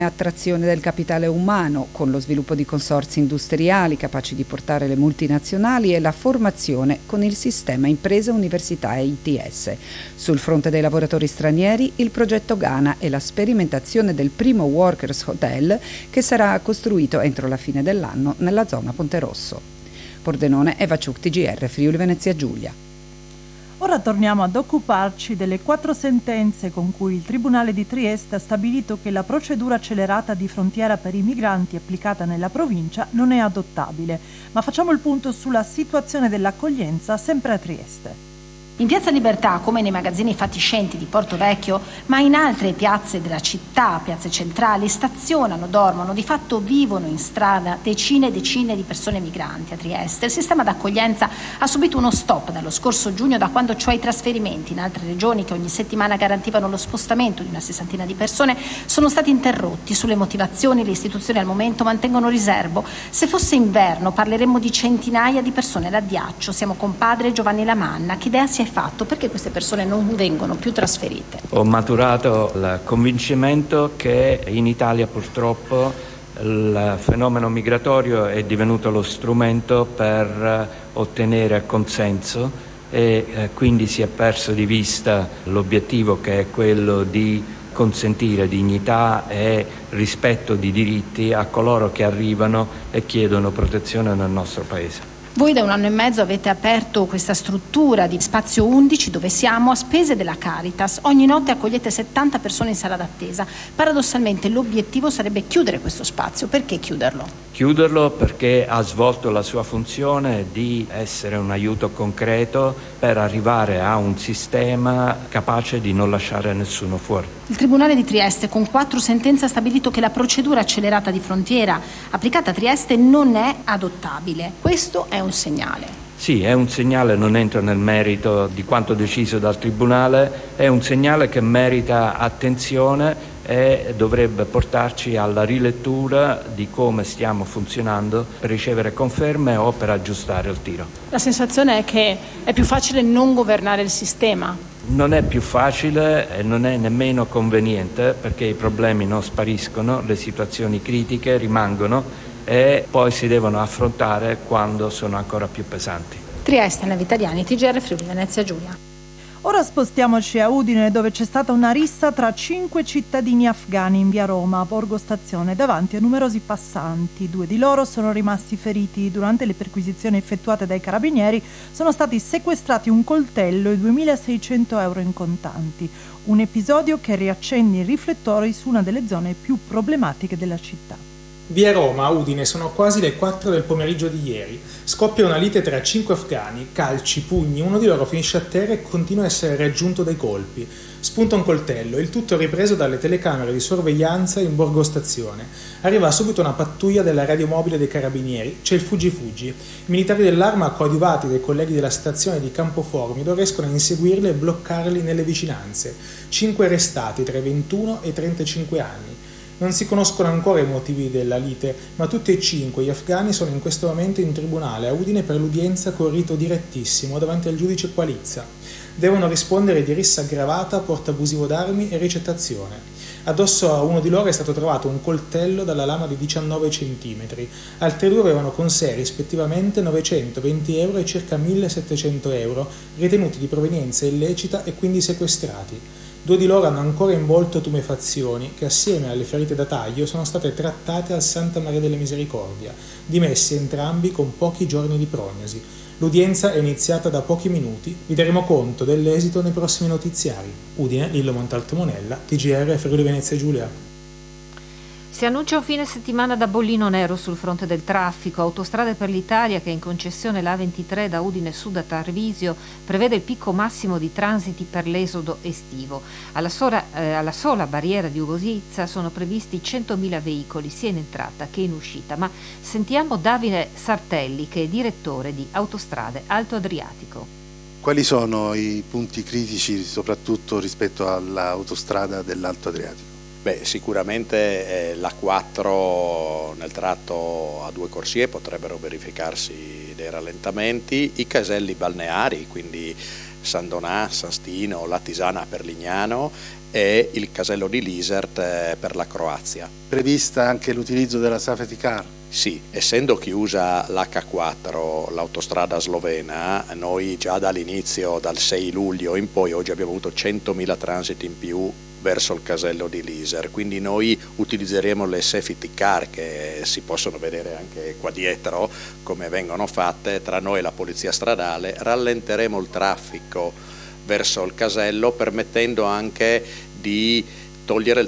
Attrazione del capitale umano con lo sviluppo di consorzi industriali capaci di portare le multinazionali e la formazione con il sistema impresa università e ITS. Sul fronte dei lavoratori stranieri il progetto Ghana e la sperimentazione del primo Workers Hotel che sarà costruito entro la fine dell'anno nella zona Ponte Rosso. Pordenone, Eva Ciuc, TGR, Friuli Venezia Giulia. Ora torniamo ad occuparci delle 4 sentenze con cui il Tribunale di Trieste ha stabilito che la procedura accelerata di frontiera per i migranti applicata nella provincia non è adottabile. Ma facciamo il punto sulla situazione dell'accoglienza sempre a Trieste. In Piazza Libertà, come nei magazzini fatiscenti di Porto Vecchio, ma in altre piazze della città, piazze centrali, stazionano, dormono, di fatto vivono in strada decine e decine di persone migranti a Trieste. Il sistema d'accoglienza ha subito uno stop dallo scorso giugno, da quando cioè i trasferimenti in altre regioni che ogni settimana garantivano lo spostamento di una sessantina di persone sono stati interrotti. Sulle motivazioni le istituzioni al momento mantengono riservo. Se fosse inverno parleremmo di centinaia di persone all'addiaccio. Siamo con padre Giovanni Lamanna. Che idea si è fatto? Perché queste persone non vengono più trasferite? Ho maturato il convincimento che in Italia purtroppo il fenomeno migratorio è divenuto lo strumento per ottenere consenso e quindi si è perso di vista l'obiettivo, che è quello di consentire dignità e rispetto di diritti a coloro che arrivano e chiedono protezione nel nostro Paese. Voi da 1 anno e mezzo avete aperto questa struttura di Spazio 11 dove siamo a spese della Caritas. Ogni notte accogliete 70 persone in sala d'attesa. Paradossalmente l'obiettivo sarebbe chiudere questo spazio. Perché chiuderlo? Chiuderlo perché ha svolto la sua funzione di essere un aiuto concreto per arrivare a un sistema capace di non lasciare nessuno fuori. Il Tribunale di Trieste con 4 sentenze ha stabilito che la procedura accelerata di frontiera applicata a Trieste non è adottabile. Questo è un segnale. Sì, è un segnale, non entro nel merito di quanto deciso dal Tribunale, è un segnale che merita attenzione e dovrebbe portarci alla rilettura di come stiamo funzionando per ricevere conferme o per aggiustare il tiro. La sensazione è che è più facile non governare il sistema. Non è più facile e non è nemmeno conveniente, perché i problemi non spariscono, le situazioni critiche rimangono e poi si devono affrontare quando sono ancora più pesanti. Trieste, Navi Italiani, TGR Friuli Venezia Giulia. Ora spostiamoci a Udine, dove c'è stata una rissa tra 5 cittadini afghani in via Roma, a Borgo Stazione, davanti a numerosi passanti. 2 di loro sono rimasti feriti. Durante le perquisizioni effettuate dai carabinieri sono stati sequestrati un coltello e 2.600 euro in contanti. Un episodio che riaccende i riflettori su una delle zone più problematiche della città. Via Roma, a Udine, sono quasi le 4 del pomeriggio di ieri. Scoppia una lite tra 5 afghani, calci, pugni, uno di loro finisce a terra e continua a essere raggiunto dai colpi. Spunta un coltello, il tutto ripreso dalle telecamere di sorveglianza in Borgo Stazione. Arriva subito una pattuglia della radiomobile dei carabinieri, c'è il fuggi-fuggi. I militari dell'Arma, coadiuvati dai colleghi della stazione di Campoformido, riescono a inseguirli e bloccarli nelle vicinanze. 5 arrestati tra i 21 e i 35 anni. Non si conoscono ancora i motivi della lite, ma tutti e 5 gli afghani sono in questo momento in tribunale a Udine per l'udienza con rito direttissimo davanti al giudice Qualizza. Devono rispondere di rissa aggravata, porto abusivo d'armi e ricettazione. Addosso a uno di loro è stato trovato un coltello dalla lama di 19 cm. Altri 2 avevano con sé rispettivamente 920 euro e circa 1.700 euro, ritenuti di provenienza illecita e quindi sequestrati. 2 di loro hanno ancora in volto tumefazioni che, assieme alle ferite da taglio, sono state trattate al Santa Maria della Misericordia, dimessi entrambi con pochi giorni di prognosi. L'udienza è iniziata da pochi minuti, vi daremo conto dell'esito nei prossimi notiziari. Udine, Lillo Montalto Monella, TGR Friuli Venezia Giulia. Si annuncia un fine settimana da bollino nero sul fronte del traffico. Autostrade per l'Italia, che è in concessione l'A23 da Udine Sud a Tarvisio, prevede il picco massimo di transiti per l'esodo estivo. Alla sola barriera di Ugosizza sono previsti 100.000 veicoli sia in entrata che in uscita. Ma sentiamo Davide Sartelli, che è direttore di Autostrade Alto Adriatico. Quali sono i punti critici soprattutto rispetto all'autostrada dell'Alto Adriatico? Sicuramente l'A4 nel tratto a 2 corsie potrebbero verificarsi dei rallentamenti, i caselli balneari, quindi San Donà, San Stino, Latisana per Lignano e il casello di Lisert per la Croazia. Prevista anche l'utilizzo della safety car? Sì, essendo chiusa l'H4, l'autostrada slovena, noi già dall'inizio, dal 6 luglio in poi, oggi abbiamo avuto 100.000 transiti in più verso il casello di Liser, quindi noi utilizzeremo le safety car che si possono vedere anche qua dietro come vengono fatte tra noi e la polizia stradale, rallenteremo il traffico verso il casello permettendo anche di togliere